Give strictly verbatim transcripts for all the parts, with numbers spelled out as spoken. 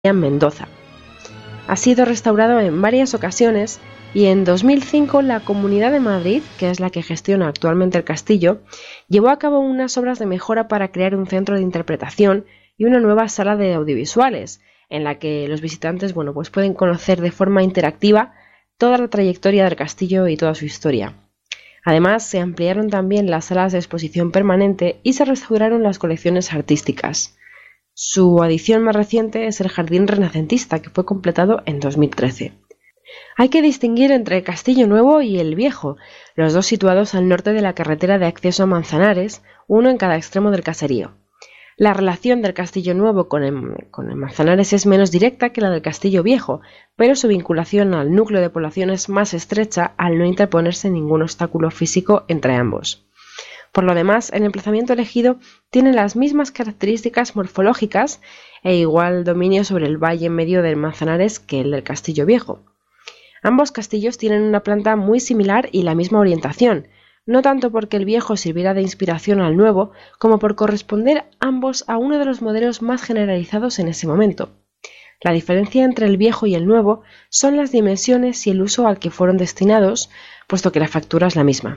Mendoza. Ha sido restaurado en varias ocasiones y en dos mil cinco la Comunidad de Madrid, que es la que gestiona actualmente el castillo, llevó a cabo unas obras de mejora para crear un centro de interpretación y una nueva sala de audiovisuales, en la que los visitantes bueno, pues pueden conocer de forma interactiva toda la trayectoria del castillo y toda su historia. Además, se ampliaron también las salas de exposición permanente y se restauraron las colecciones artísticas. Su adición más reciente es el Jardín Renacentista, que fue completado en dos mil trece. Hay que distinguir entre el Castillo Nuevo y el Viejo, los dos situados al norte de la carretera de acceso a Manzanares, uno en cada extremo del caserío. La relación del Castillo Nuevo con el, con el Manzanares es menos directa que la del Castillo Viejo, pero su vinculación al núcleo de población es más estrecha al no interponerse ningún obstáculo físico entre ambos. Por lo demás, el emplazamiento elegido tiene las mismas características morfológicas e igual dominio sobre el valle medio del Manzanares que el del Castillo Viejo. Ambos castillos tienen una planta muy similar y la misma orientación, no tanto porque el viejo sirviera de inspiración al nuevo, como por corresponder ambos a uno de los modelos más generalizados en ese momento. La diferencia entre el viejo y el nuevo son las dimensiones y el uso al que fueron destinados, puesto que la factura es la misma.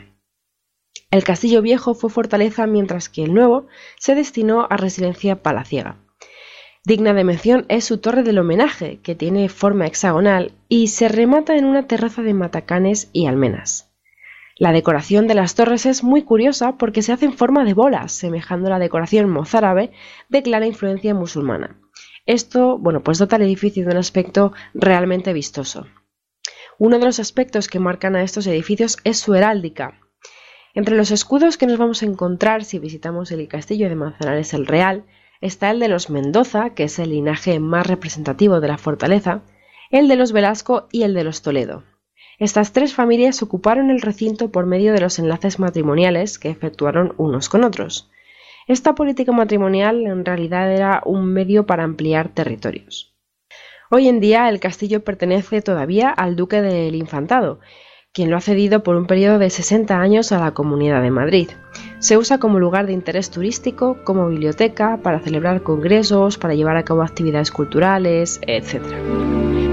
El castillo viejo fue fortaleza, mientras que el nuevo se destinó a residencia palaciega. Digna de mención es su torre del homenaje, que tiene forma hexagonal y se remata en una terraza de matacanes y almenas. La decoración de las torres es muy curiosa porque se hace en forma de bolas, semejando a la decoración mozárabe de clara influencia musulmana. Esto, bueno, pues dota al edificio de un aspecto realmente vistoso. Uno de los aspectos que marcan a estos edificios es su heráldica. Entre los escudos que nos vamos a encontrar si visitamos el castillo de Manzanares el Real, está el de los Mendoza, que es el linaje más representativo de la fortaleza, el de los Velasco y el de los Toledo. Estas tres familias ocuparon el recinto por medio de los enlaces matrimoniales que efectuaron unos con otros. Esta política matrimonial en realidad era un medio para ampliar territorios. Hoy en día el castillo pertenece todavía al duque del Infantado, quien lo ha cedido por un periodo de sesenta años a la Comunidad de Madrid. Se usa como lugar de interés turístico, como biblioteca, para celebrar congresos, para llevar a cabo actividades culturales, etcétera.